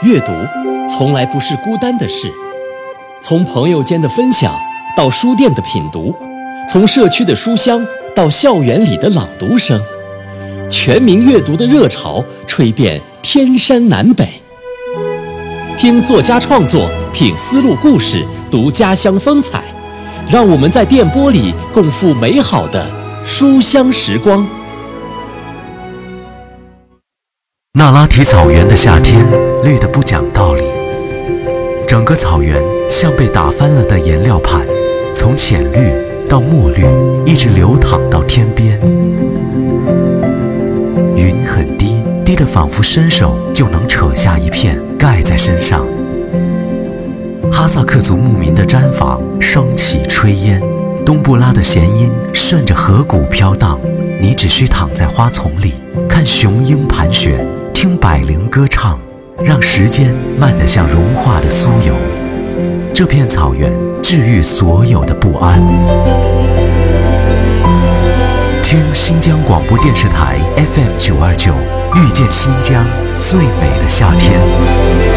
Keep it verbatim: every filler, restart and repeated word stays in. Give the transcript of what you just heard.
阅读从来不是孤单的事，从朋友间的分享到书店的品读，从社区的书香到校园里的朗读声，全民阅读的热潮吹遍天山南北。听作家创作，品丝路故事，读家乡风采，让我们在电波里共赴美好的书香时光。 那拉提草原的夏天绿得不讲道理，整个草原像被打翻了的颜料盘，从浅绿到墨绿，一直流淌到天边。云很低，低得仿佛伸手就能扯下一片盖在身上。哈萨克族牧民的毡房升起炊烟，冬不拉的弦音顺着河谷飘荡，你只需躺在花丛里，看雄鹰盘旋，听百灵歌唱，让时间慢得像融化的酥油。这片草原治愈所有的不安。听新疆广播电视台 F M 九二九，遇见新疆最美的夏天。